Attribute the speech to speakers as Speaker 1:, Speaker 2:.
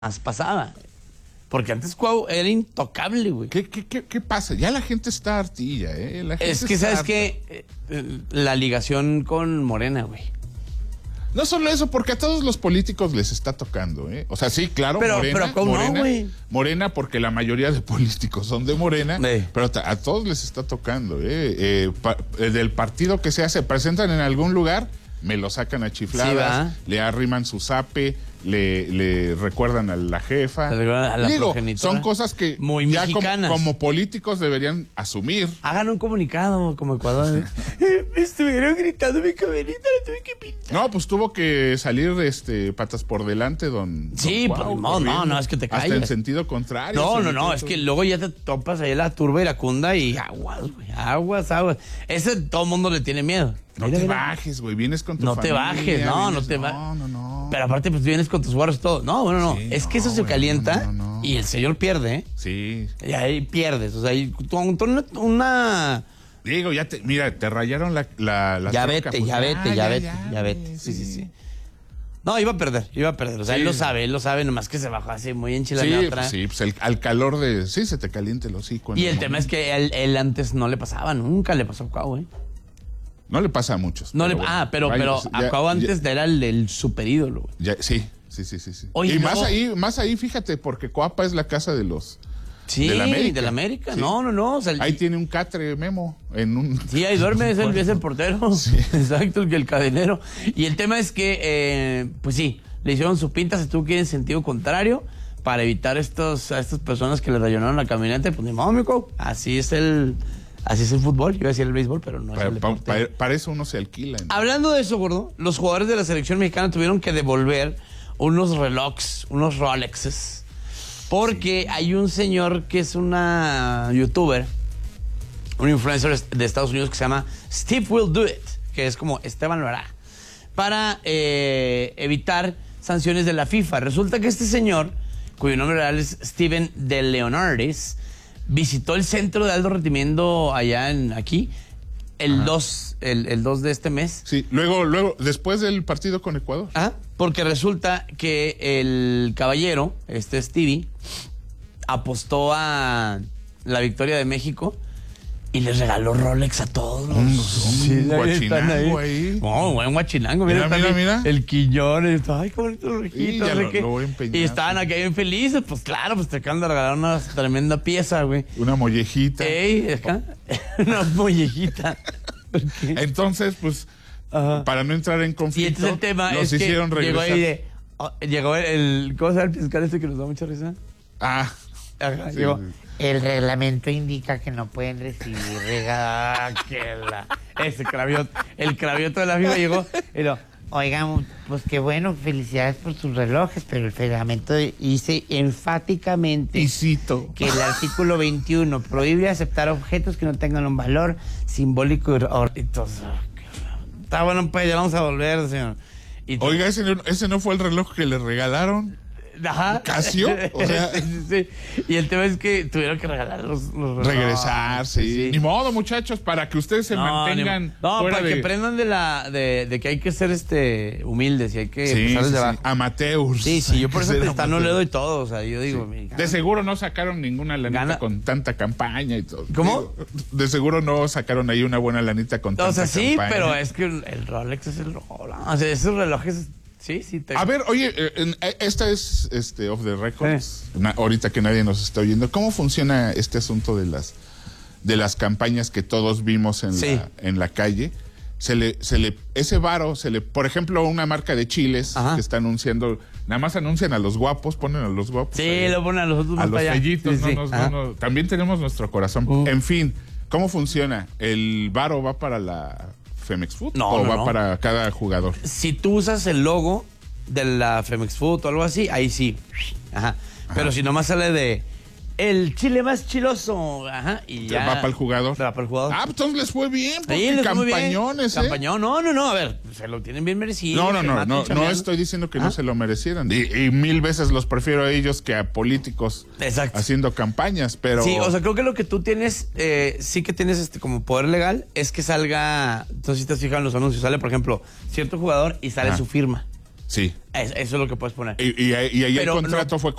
Speaker 1: más pasaba. Porque antes Cuau era intocable, güey.
Speaker 2: ¿Qué pasa? Ya la gente está hartilla, ¿eh? La gente
Speaker 1: Es que,
Speaker 2: está
Speaker 1: ¿sabes
Speaker 2: harta.
Speaker 1: qué? La ligación con Morena, güey.
Speaker 2: No solo eso, porque a todos los políticos les está tocando, ¿eh? O sea, sí, claro,
Speaker 1: Pero ¿cómo
Speaker 2: Morena,
Speaker 1: no, güey?
Speaker 2: Morena, porque la mayoría de políticos son de Morena, pero a todos les está tocando, ¿eh? Del partido que sea, se presentan en algún lugar, me lo sacan a chifladas, le arriman su zape, le recuerdan a la jefa.
Speaker 1: A la progenitora.
Speaker 2: Son cosas que
Speaker 1: muy
Speaker 2: ya
Speaker 1: mexicanas.
Speaker 2: como políticos deberían asumir.
Speaker 1: Hagan un comunicado como Ecuador. Me estuvieron gritando mi camerita, la tuve que pintar.
Speaker 2: No, pues tuvo que salir patas por delante, don
Speaker 1: Sí,
Speaker 2: Cuau,
Speaker 1: pues, no, es que te calles.
Speaker 2: hasta en sentido contrario.
Speaker 1: No, es que luego ya te topas ahí la turba y la cunda y aguas, güey, aguas. Ese todo el mundo le tiene miedo.
Speaker 2: No te bajes, güey, vienes con tu
Speaker 1: No
Speaker 2: familia.
Speaker 1: te bajes, no te bajes.
Speaker 2: No.
Speaker 1: Pero aparte, pues vienes con tus guarros y todo. No, bueno, no.
Speaker 2: Sí,
Speaker 1: es que eso se calienta
Speaker 2: no.
Speaker 1: y el señor pierde, ¿eh?
Speaker 2: Sí.
Speaker 1: Y ahí pierdes. O sea, una...
Speaker 2: Digo, mira, te rayaron la
Speaker 1: Ya
Speaker 2: troca,
Speaker 1: vete,
Speaker 2: pues,
Speaker 1: ya vete. Sí. No, iba a perder. O sea,
Speaker 2: Sí.
Speaker 1: él lo sabe, nomás que se bajó así muy enchilada
Speaker 2: Sí,
Speaker 1: otra.
Speaker 2: pues al calor de... Sí, se te caliente el hocico.
Speaker 1: Y el tema es que él antes no le pasaba, nunca le pasó a Cuau, ¿eh?
Speaker 2: No le pasa a muchos.
Speaker 1: No pero
Speaker 2: vaya,
Speaker 1: a Cuau antes era el super ídolo.
Speaker 2: Sí.
Speaker 1: Oye,
Speaker 2: y
Speaker 1: luego,
Speaker 2: más ahí, fíjate, porque Coapa es la casa de los...
Speaker 1: Sí,
Speaker 2: de la
Speaker 1: América.
Speaker 2: América. Sí.
Speaker 1: No. O sea,
Speaker 2: Ahí tiene un catre Memo en un...
Speaker 1: Sí, ahí duerme, es el portero.
Speaker 2: Sí.
Speaker 1: Exacto, el cadenero. Y el tema es que, pues sí, le hicieron su pinta, se tuvo que ir en sentido contrario para evitar a estas personas que le rayonaron la camioneta. Pues ni modo, amigo. Así es el fútbol. Iba a decir el béisbol, pero no es el deporte.
Speaker 2: Para eso uno se alquila. ¿No?
Speaker 1: Hablando de eso, gordo, los jugadores de la selección mexicana tuvieron que devolver unos relojes, unos Rolexes. Porque hay un señor que es una youtuber, un influencer de Estados Unidos que se llama Steve Will Do It, que es como Esteban lo hará, para evitar sanciones de la FIFA. Resulta que este señor, cuyo nombre real es Steven de Leonardis, visitó el centro de alto rendimiento allá aquí el 2 de este mes.
Speaker 2: Sí, luego, después del partido con Ecuador.
Speaker 1: Porque resulta que el caballero, Stevie, apostó a la victoria de México y les regaló Rolex a todos.
Speaker 2: Un guachinango ahí.
Speaker 1: No, buen guachinango.
Speaker 2: Mira.
Speaker 1: El quillón. Ay, qué bonito los rojitos.
Speaker 2: Lo voy a empeñar.
Speaker 1: Y estaban aquí bien felices. Pues claro, pues te acaban de regalar una tremenda pieza, güey.
Speaker 2: Una mollejita.
Speaker 1: Acá. Una mollejita.
Speaker 2: Entonces, pues, para no entrar en conflicto,
Speaker 1: y entonces el tema
Speaker 2: los
Speaker 1: es que
Speaker 2: hicieron regresar.
Speaker 1: llegó el ¿cómo se llama el fiscal que nos da mucha risa?
Speaker 2: Sí.
Speaker 1: Llegó,
Speaker 3: el reglamento indica que no pueden recibir regalos.
Speaker 1: el cravioto de la FIFA llegó y lo,
Speaker 3: Oigan, pues qué bueno, felicidades por sus relojes, pero el reglamento dice enfáticamente que el artículo 21 prohíbe aceptar objetos que no tengan un valor simbólico y
Speaker 1: está bueno, pues ya vamos a volver, señor.
Speaker 2: Oiga, ese no fue el reloj que le regalaron. Casio, o sea.
Speaker 1: Sí. Y el tema es que tuvieron que regalar los
Speaker 2: regresar, sí. Ni modo, muchachos, para que ustedes se mantengan
Speaker 1: para que aprendan de que hay que ser humildes y hay que empezar desde abajo.
Speaker 2: Amateurs.
Speaker 1: Sí, yo por eso no le doy todo, o sea, yo digo,
Speaker 2: de seguro no sacaron ninguna lanita con tanta campaña y todo.
Speaker 1: ¿Cómo?
Speaker 2: De seguro no sacaron ahí una buena lanita con tanta campaña.
Speaker 1: Sí, pero es que el Rolex es el Rolex. O sea, esos relojes. Sí.
Speaker 2: A ver, oye, esta es off the records. Ahorita que nadie nos está oyendo, ¿cómo funciona este asunto de las campañas que todos vimos en la calle? Ese varo por ejemplo, una marca de chiles que está anunciando, nada más anuncian a los guapos, ponen a los guapos.
Speaker 1: Sí, lo ponen a los otros más para allá.
Speaker 2: Fellitos, también tenemos nuestro corazón. En fin, ¿cómo funciona? ¿El varo va para la Femex Food o va para cada jugador?
Speaker 1: Si tú usas el logo de la Femex Food o algo así, ahí sí. Pero si nomás sale de el chile más chiloso, y ya.
Speaker 2: ¿Va para el jugador?
Speaker 1: Va para el jugador.
Speaker 2: Pues entonces les fue bien, porque
Speaker 1: sí,
Speaker 2: campañones,
Speaker 1: Campañón, no, a ver, se lo tienen bien merecido.
Speaker 2: No estoy diciendo que no se lo merecieran. Y mil veces los prefiero a ellos que a políticos haciendo campañas, pero...
Speaker 1: Sí, o sea, creo que lo que tú tienes, sí que tienes como poder legal, es que salga, entonces si te has fijado en los anuncios, sale, por ejemplo, cierto jugador y sale su firma.
Speaker 2: Sí.
Speaker 1: Eso es lo que puedes poner.
Speaker 2: Y ahí el contrato fue